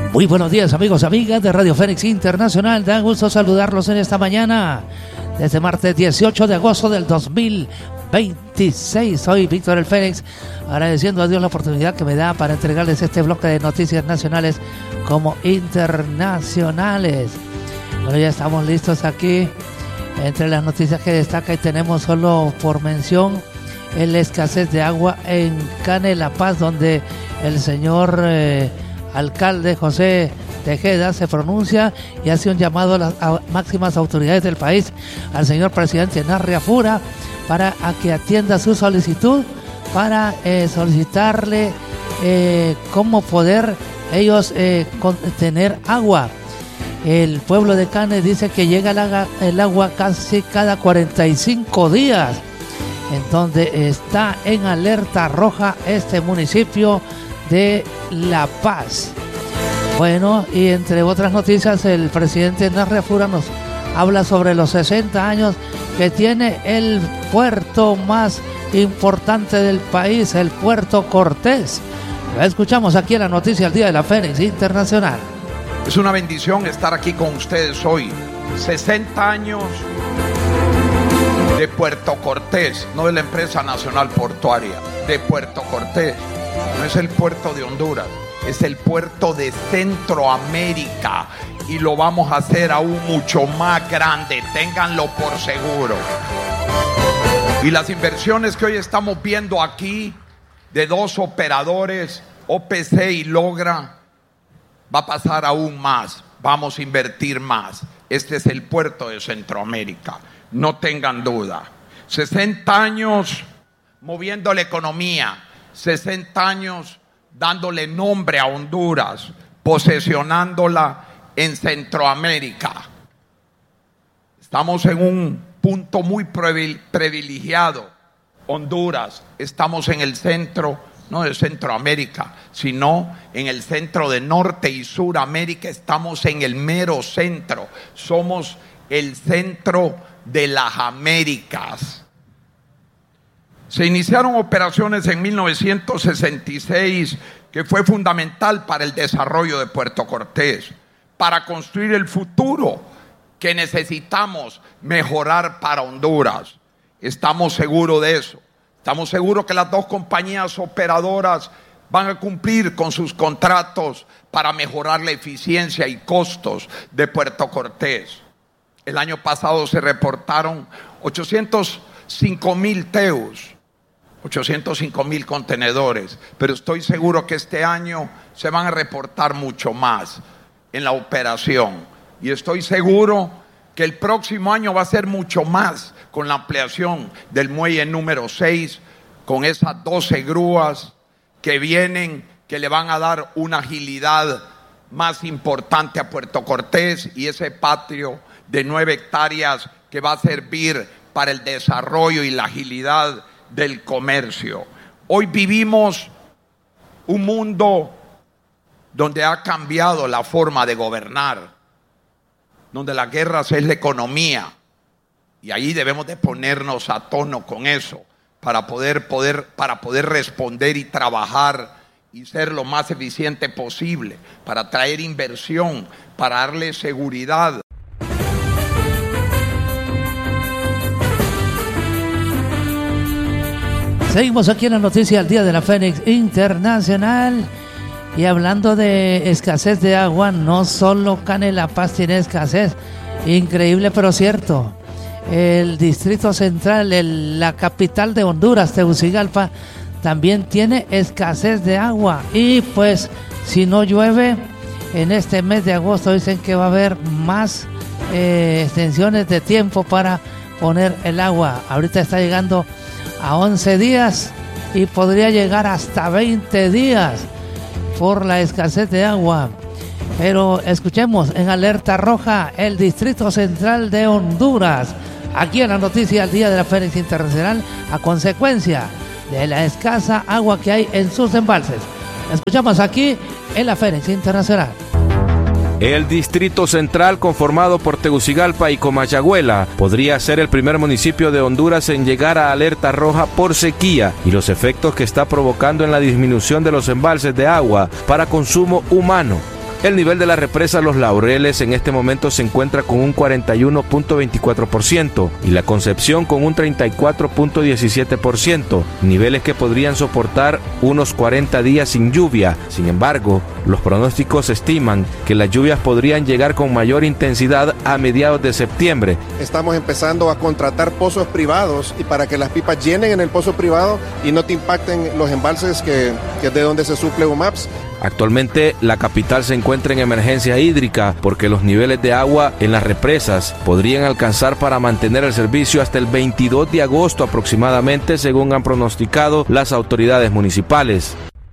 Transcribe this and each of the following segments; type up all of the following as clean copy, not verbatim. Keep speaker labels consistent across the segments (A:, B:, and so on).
A: Muy buenos días, amigos, amigas de Radio Fénix Internacional. Da gusto saludarlos en esta mañana, desde martes 18 de agosto del 2026. Soy Víctor el Fénix, agradeciendo a Dios la oportunidad que me da para entregarles este bloque de noticias nacionales como internacionales. Bueno, ya estamos listos aquí. Entre las noticias que destaca y tenemos solo por mención la escasez de agua en Cane La Paz, donde el señor alcalde José Tejeda se pronuncia y hace un llamado a las máximas autoridades del país, al señor presidente Narria Fura, para a que atienda su solicitud, para solicitarle cómo poder ellos tener agua. El pueblo de Cane dice que llega el agua casi cada 45 días, en donde está en alerta roja este municipio de La Paz. Bueno, y entre otras noticias, el presidente Narria Fura nos habla sobre los 60 años que tiene el puerto más importante del país, el Puerto Cortés. Lo escuchamos aquí en la noticia del Día de la Fénix Internacional.
B: Es una bendición estar aquí con ustedes hoy. 60 años de Puerto Cortés, no de la empresa nacional portuaria, de Puerto Cortés. No es el puerto de Honduras, es el puerto de Centroamérica, y lo vamos a hacer aún mucho más grande, ténganlo por seguro. Y las inversiones que hoy estamos viendo aquí de dos operadores, OPC y Logra, va a pasar aún más, vamos a invertir más. Este es el puerto de Centroamérica, no tengan duda. 60 años moviendo la economía, 60 años dándole nombre a Honduras, posesionándola en Centroamérica. Estamos en un punto muy privilegiado. Honduras, estamos en el centro, no de Centroamérica, sino en el centro de Norte y Suramérica. Estamos en el mero centro. Somos el centro de las Américas. Se iniciaron operaciones en 1966 que fue fundamental para el desarrollo de Puerto Cortés, para construir el futuro que necesitamos mejorar para Honduras. Estamos seguros de eso. Estamos seguros que las dos compañías operadoras van a cumplir con sus contratos para mejorar la eficiencia y costos de Puerto Cortés. El año pasado se reportaron 805,000 TEUs, 805,000 contenedores, pero estoy seguro que este año se van a reportar mucho más en la operación, y estoy seguro que el próximo año va a ser mucho más con la ampliación del muelle número 6, con esas 12 grúas que vienen, que le van a dar una agilidad más importante a Puerto Cortés, y ese patio de 9 hectáreas que va a servir para el desarrollo y la agilidad del comercio. Hoy vivimos un mundo donde ha cambiado la forma de gobernar, donde las guerras es la economía, y ahí debemos de ponernos a tono con eso para poder responder y trabajar y ser lo más eficiente posible, para traer inversión, para darle seguridad.
A: Seguimos aquí en la noticia del Día de la Fénix Internacional. Y hablando de escasez de agua, no solo Cane La Paz tiene escasez, increíble pero cierto. El Distrito Central, la capital de Honduras, Tegucigalpa, también tiene escasez de agua. Y pues, si no llueve en este mes de agosto, dicen que va a haber más extensiones de tiempo para poner el agua. Ahorita está llegando a 11 días y podría llegar hasta 20 días por la escasez de agua. Pero escuchemos en alerta roja el Distrito Central de Honduras, aquí en la noticia del Día de la Fénix Internacional, a consecuencia de la escasa agua que hay en sus embalses. Escuchamos aquí en la Fénix Internacional.
C: El Distrito Central, conformado por Tegucigalpa y Comayagüela, podría ser el primer municipio de Honduras en llegar a alerta roja por sequía y los efectos que está provocando en la disminución de los embalses de agua para consumo humano. El nivel de la represa Los Laureles en este momento se encuentra con un 41.24% y la Concepción con un 34.17%, niveles que podrían soportar unos 40 días sin lluvia. Sin embargo, los pronósticos estiman que las lluvias podrían llegar con mayor intensidad a mediados de septiembre.
D: Estamos empezando a contratar pozos privados y para que las pipas llenen en el pozo privado y no te impacten los embalses que es de donde se suple UMAPS.
C: Actualmente la capital se encuentra en emergencia hídrica porque los niveles de agua en las represas podrían alcanzar para mantener el servicio hasta el 22 de agosto aproximadamente, según han pronosticado las autoridades municipales.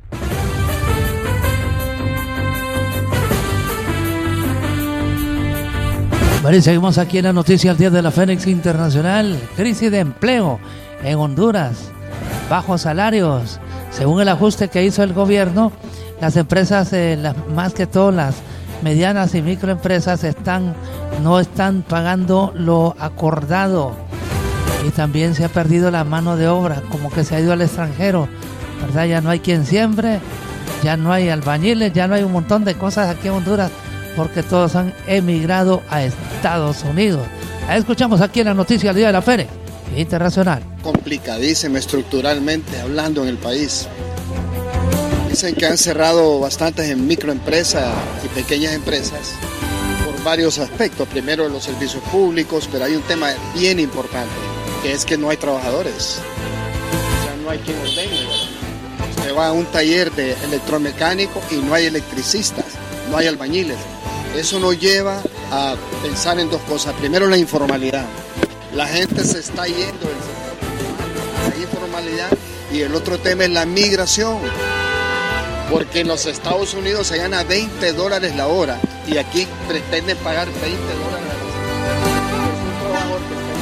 A: Bueno, y seguimos aquí en la noticia al día de la Fénix Internacional. Crisis de empleo en Honduras, bajos salarios. Según el ajuste que hizo el gobierno, las empresas, más que todo las medianas y microempresas, no están pagando lo acordado. Y también se ha perdido la mano de obra, como que se ha ido al extranjero, ¿verdad? Ya no hay quien siembre, ya no hay albañiles, ya no hay un montón de cosas aquí en Honduras, porque todos han emigrado a Estados Unidos. Ahí escuchamos aquí en la noticia al día de la Fénix Internacional.
E: Complicadísima estructuralmente hablando en el país. Dicen que han cerrado bastantes en microempresas y pequeñas empresas por varios aspectos. Primero los servicios públicos, pero hay un tema bien importante, que es que no hay trabajadores. O sea, no hay quien ordene. Usted va a un taller de electromecánico y no hay electricistas, no hay albañiles. Eso nos lleva a pensar en dos cosas. Primero, la informalidad. La gente se está yendo del sector informal, hay informalidad. Y el otro tema es la migración. Porque en los Estados Unidos se gana $20 la hora y aquí pretenden pagar $20 la hora. Es un trabajador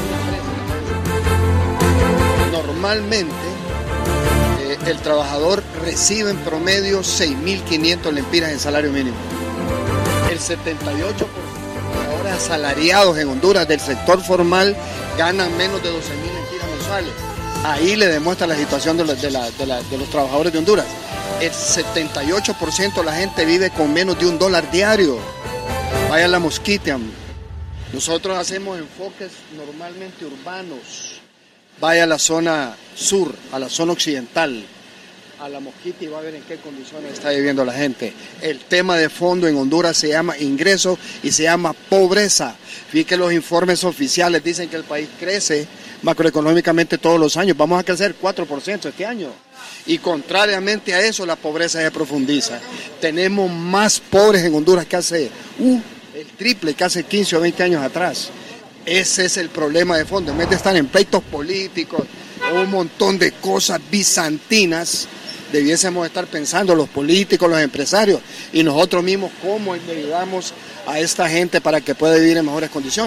E: que está en una empresa. Normalmente el trabajador recibe en promedio 6.500 lempiras en salario mínimo. El 78% de trabajadores asalariados en Honduras del sector formal ganan menos de 12.000 lempiras mensuales. Ahí le demuestra la situación de los trabajadores de Honduras. El 78% de la gente vive con menos de $1 diario. Vaya a la Mosquitiam. Nosotros hacemos enfoques normalmente urbanos. Vaya a la zona sur, a la zona occidental, a la Mosquita, y va a ver en qué condiciones está viviendo la gente. El tema de fondo en Honduras se llama ingreso y se llama pobreza. Fíjate que los informes oficiales dicen que el país crece macroeconómicamente todos los años. Vamos a crecer 4% este año. Y contrariamente a eso, la pobreza se profundiza. Tenemos más pobres en Honduras que hace el triple, que hace 15 o 20 años atrás. Ese es el problema de fondo. En vez de estar en pleitos políticos, un montón de cosas bizantinas, debiésemos estar pensando los políticos, los empresarios y nosotros mismos cómo le ayudamos a esta gente para que pueda vivir en mejores condiciones.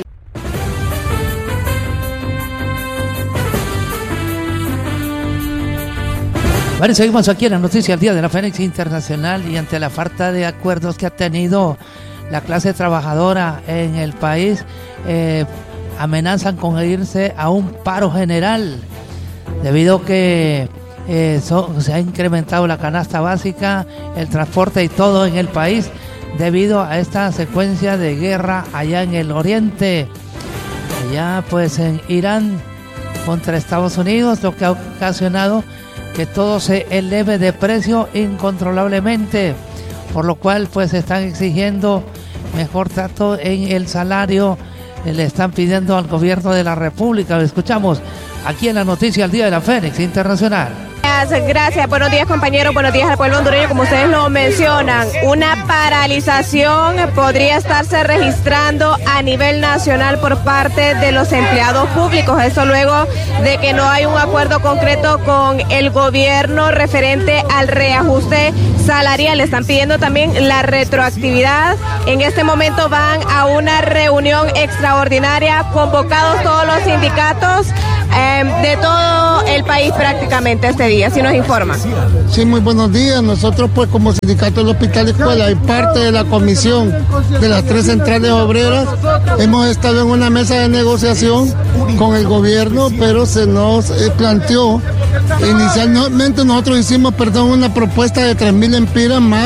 A: Bueno, seguimos aquí en la noticia al día de la Fénix Internacional, y ante la falta de acuerdos que ha tenido la clase trabajadora en el país, amenazan con irse a un paro general debido a que se ha incrementado la canasta básica, el transporte y todo en el país debido a esta secuencia de guerra allá en el oriente, allá pues en Irán contra Estados Unidos, lo que ha ocasionado que todo se eleve de precio incontrolablemente, por lo cual pues están exigiendo mejor trato en el salario, le están pidiendo al gobierno de la República. Lo escuchamos aquí en la noticia al día de la Fénix Internacional.
F: Gracias, buenos días compañeros, buenos días al pueblo hondureño. Como ustedes lo mencionan, una paralización podría estarse registrando a nivel nacional por parte de los empleados públicos. Eso luego de que no hay un acuerdo concreto con el gobierno referente al reajuste salarial. Están pidiendo también la retroactividad. En este momento van a una reunión extraordinaria, convocados todos los sindicatos de todo el país prácticamente este día. Así nos informa.
G: Sí, muy buenos días. Nosotros pues como sindicato del Hospital Escuela y parte de la comisión de las 3 centrales obreras hemos estado en una mesa de negociación con el gobierno, pero se nos planteó, inicialmente nosotros hicimos una propuesta de 3.000 lempiras más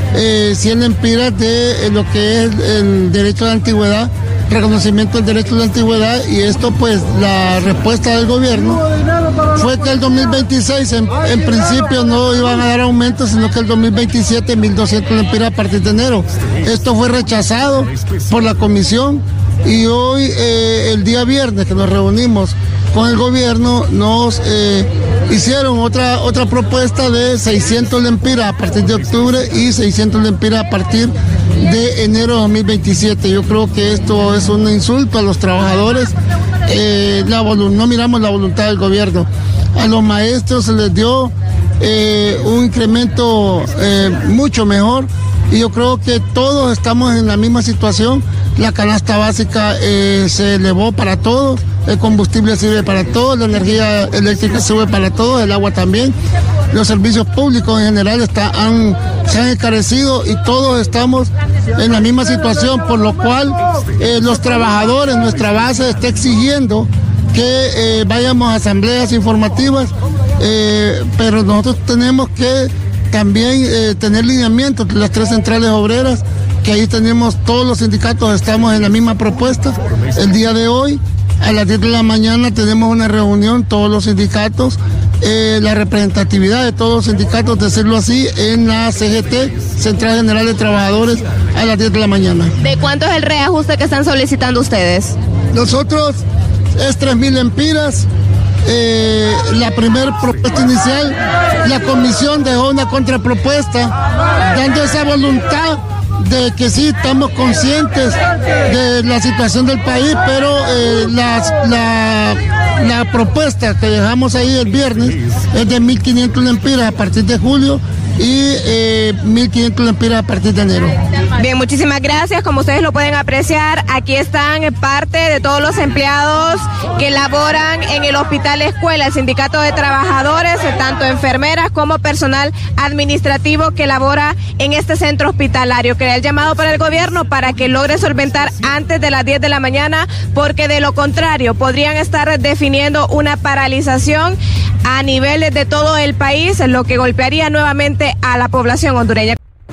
G: 100 lempiras de lo que es el derecho a la antigüedad, reconocimiento del derecho a la antigüedad, y esto pues la respuesta del gobierno fue que el 2026 en principio no iban a dar aumento, sino que el 2027 1.200 lempiras a partir de enero. Esto fue rechazado por la comisión y hoy el día viernes que nos reunimos con el gobierno nos hicieron otra propuesta de 600 lempiras a partir de octubre y 600 lempiras a partir de enero de 2027. Yo creo que esto es un insulto a los trabajadores. No miramos la voluntad del gobierno. A los maestros se les dio un incremento mucho mejor, y yo creo que todos estamos en la misma situación. La canasta básica se elevó para todos, el combustible sirve para todos, la energía eléctrica sube para todos, el agua también. Los servicios públicos en general se han encarecido y todos estamos en la misma situación, por lo cual los trabajadores, nuestra base está exigiendo que vayamos a asambleas informativas, pero nosotros tenemos que también tener lineamientos de las 3 centrales obreras, que ahí tenemos todos los sindicatos, estamos en la misma propuesta. El día de hoy, a las 10 de la mañana, tenemos una reunión, todos los sindicatos, la representatividad de todos los sindicatos, decirlo así, en la CGT, Central General de Trabajadores, a las 10 de la mañana.
F: ¿De cuánto es el reajuste que están solicitando ustedes?
G: Nosotros es 3.000 lempiras. La primera propuesta inicial, la comisión dejó una contrapropuesta, dando esa voluntad de que sí estamos conscientes de la situación del país, pero la propuesta que dejamos ahí el viernes es de 1.500 lempiras a partir de julio y 1.500 lempiras a partir de enero.
F: Bien, muchísimas gracias. Como ustedes lo pueden apreciar, aquí están parte de todos los empleados que laboran en el Hospital Escuela, el Sindicato de Trabajadores, tanto enfermeras como personal administrativo que labora en este centro hospitalario. Crea el llamado para el gobierno para que logre solventar antes de las 10 de la mañana, porque de lo contrario podrían estar definiendo una paralización a niveles de todo el país, lo que golpearía nuevamente a la población hondureña.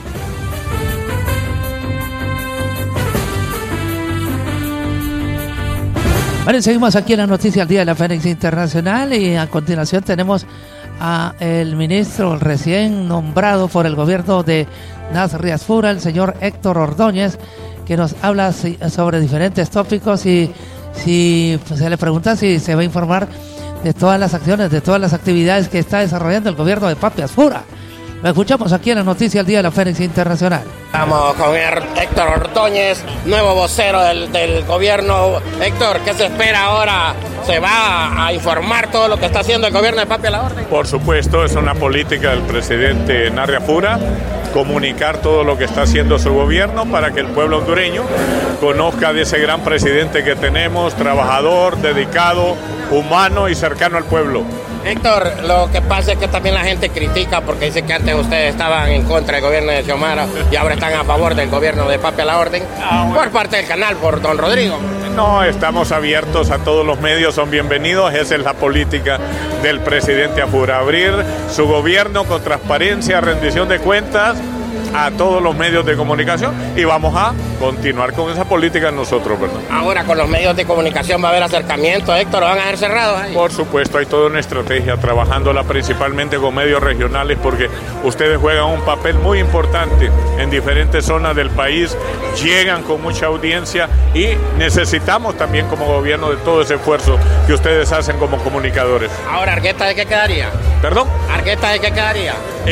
A: Bueno, seguimos aquí en la noticia del Día de la Fénix Internacional, y a continuación tenemos a el ministro recién nombrado por el gobierno de Nasri Asfura, el señor Héctor Ordóñez, que nos habla sobre diferentes tópicos, y si se le pregunta si se va a informar de todas las acciones, de todas las actividades que está desarrollando el gobierno de Papi Asfura. Lo escuchamos aquí en la noticia del Día de la Fénix Internacional.
H: Estamos con Héctor Ordóñez, nuevo vocero del gobierno. Héctor, ¿qué se espera ahora? ¿Se va a informar todo lo que está haciendo el gobierno de Papi a la Orden?
I: Por supuesto, es una política del presidente Nasri Asfura, comunicar todo lo que está haciendo su gobierno para que el pueblo hondureño conozca de ese gran presidente que tenemos, trabajador, dedicado, humano y cercano al pueblo.
H: Héctor, lo que pasa es que también la gente critica porque dice que antes ustedes estaban en contra del gobierno de Xiomara y ahora están a favor del gobierno de Papi a la Orden, por parte del canal, por don Rodrigo.
I: No, estamos abiertos a todos los medios, son bienvenidos. Esa es la política del presidente Asfura, abrir su gobierno con transparencia, rendición de cuentas a todos los medios de comunicación, y vamos a continuar con esa política nosotros, ¿verdad?
H: Ahora con los medios de comunicación va a haber acercamiento, Héctor, ¿van a ser cerrados ahí?
I: Por supuesto, hay toda una estrategia trabajándola principalmente con medios regionales, porque ustedes juegan un papel muy importante en diferentes zonas del país, llegan con mucha audiencia y necesitamos también como gobierno de todo ese esfuerzo que ustedes hacen como comunicadores.
H: Ahora, ¿Argueta de qué quedaría?
I: ¿Perdón?
H: ¿Argueta de qué quedaría?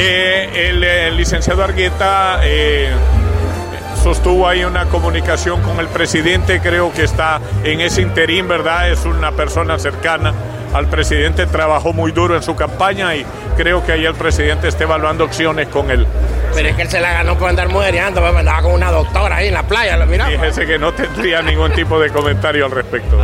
I: El licenciado Argueta sostuvo ahí una comunicación con el presidente, creo que está en ese interín, ¿verdad? Es una persona cercana al presidente, trabajó muy duro en su campaña y creo que ahí el presidente está evaluando opciones con él.
H: Pero es que él se la ganó por andar mujeriando, me andaba con una doctora ahí en la playa, lo miraba.
I: Fíjese que no tendría ningún tipo de comentario al respecto.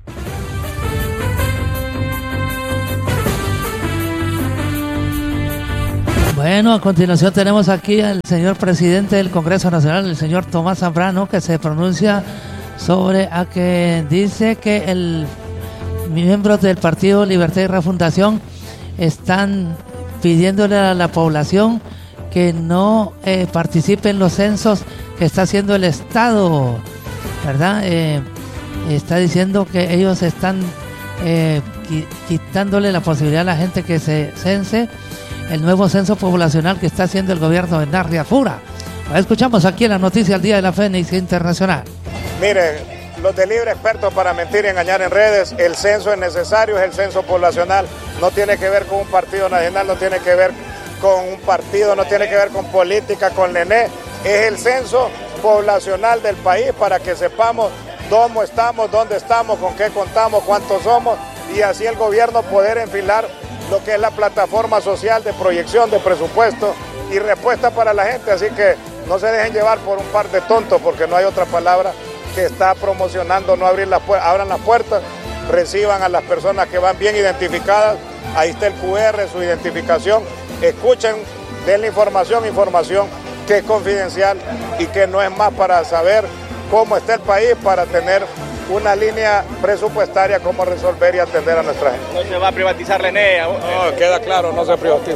A: Bueno, a continuación tenemos aquí al señor presidente del Congreso Nacional, el señor Tomás Zambrano, que se pronuncia sobre a que dice que el miembros del Partido Libertad y Refundación están pidiéndole a la población que no participe en los censos que está haciendo el Estado, ¿verdad? Está diciendo que ellos están quitándole la posibilidad a la gente que se cense el nuevo censo poblacional que está haciendo el gobierno de Narria Fura. Escuchamos aquí en la noticia al día de la Fénix Internacional.
J: Mire, los de libre expertos para mentir y engañar en redes, el censo es necesario, es el censo poblacional, no tiene que ver con un partido nacional, no tiene que ver con un partido, no tiene que ver con política, con Nené, es el censo poblacional del país para que sepamos dónde estamos, con qué contamos, cuántos somos y así el gobierno poder enfilar lo que es la plataforma social de proyección de presupuesto y respuesta para la gente, así que no se dejen llevar por un par de tontos porque no hay otra palabra que está promocionando no abrir las puertas, abran las puertas, reciban a las personas que van bien identificadas, ahí está el QR, su identificación, escuchen, den la información que es confidencial y que no es más para saber cómo está el país, para tener una línea presupuestaria, cómo resolver y atender a nuestra gente.
K: ¿No se va a privatizar la ENEA?
J: No, queda claro, no se privatiza.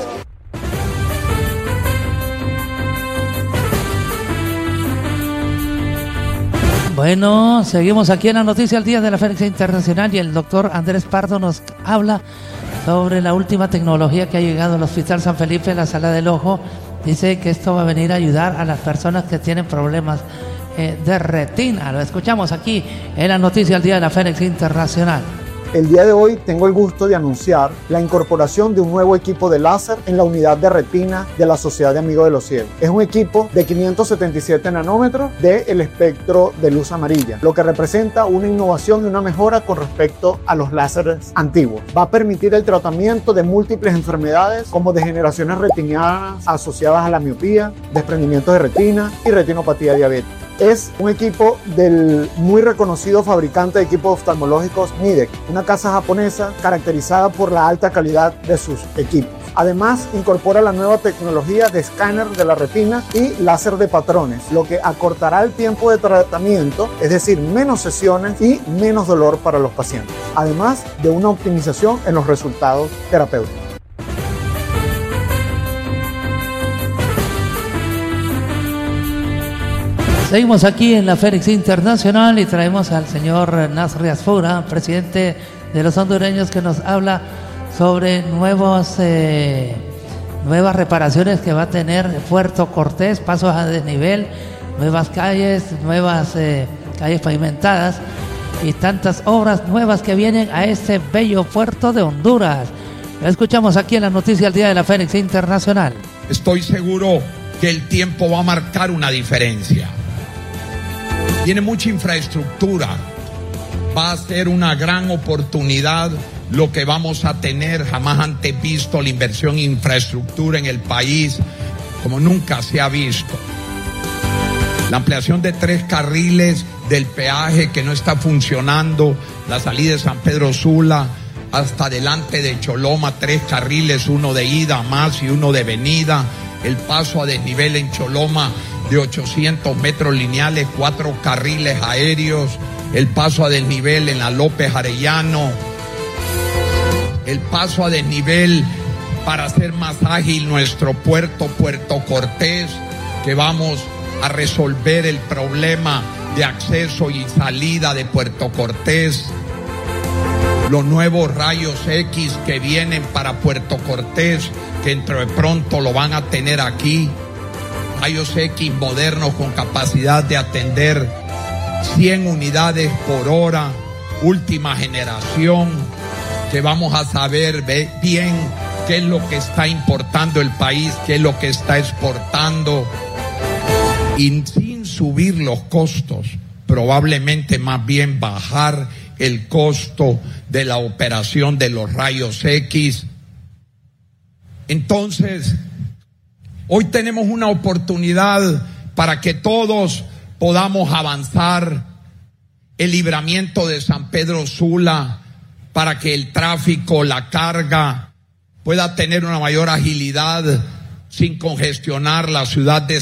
A: Bueno, seguimos aquí en la noticia al día de la Fénix Internacional y el doctor Andrés Pardo nos habla sobre la última tecnología que ha llegado al Hospital San Felipe en la Sala del Ojo. Dice que esto va a venir a ayudar a las personas que tienen problemas de retina. Lo escuchamos aquí en la noticia al día de la Fénix Internacional.
L: El día de hoy tengo el gusto de anunciar la incorporación de un nuevo equipo de láser en la unidad de retina de la Sociedad de Amigos de los Cielos. Es un equipo de 577 nanómetros del espectro de luz amarilla, lo que representa una innovación y una mejora con respecto a los láseres antiguos. Va a permitir el tratamiento de múltiples enfermedades como degeneraciones retinianas asociadas a la miopía, desprendimientos de retina y retinopatía diabética. Es un equipo del muy reconocido fabricante de equipos oftalmológicos Nidec, una casa japonesa caracterizada por la alta calidad de sus equipos. Además, incorpora la nueva tecnología de escáner de la retina y láser de patrones, lo que acortará el tiempo de tratamiento, es decir, menos sesiones y menos dolor para los pacientes, además de una optimización en los resultados terapéuticos.
A: Seguimos aquí en la Fénix Internacional y traemos al señor Nasri Asfura, presidente de los hondureños, que nos habla sobre nuevas reparaciones que va a tener Puerto Cortés, pasos a desnivel, nuevas calles pavimentadas y tantas obras nuevas que vienen a este bello puerto de Honduras. Lo escuchamos aquí en la noticia del día de la Fénix Internacional.
B: Estoy seguro que el tiempo va a marcar una diferencia. Tiene mucha infraestructura, va a ser una gran oportunidad lo que vamos a tener, jamás antes visto la inversión en infraestructura en el país como nunca se ha visto. La ampliación de 3 carriles del peaje que no está funcionando, la salida de San Pedro Sula hasta delante de Choloma, 3 carriles, uno de ida más y uno de venida, el paso a desnivel en Choloma de 800 metros lineales, 4 carriles aéreos, el paso a desnivel en la López Arellano, el paso a desnivel para hacer más ágil nuestro puerto, Puerto Cortés, que vamos a resolver el problema de acceso y salida de Puerto Cortés, los nuevos rayos X que vienen para Puerto Cortés, que dentro de pronto lo van a tener aquí, rayos X modernos con capacidad de atender 100 unidades por hora, última generación, que vamos a saber bien qué es lo que está importando el país, qué es lo que está exportando, y sin subir los costos, probablemente más bien bajar el costo de la operación de los rayos X. Entonces, hoy tenemos una oportunidad para que todos podamos avanzar el libramiento de San Pedro Sula, para que el tráfico, la carga pueda tener una mayor agilidad sin congestionar la ciudad de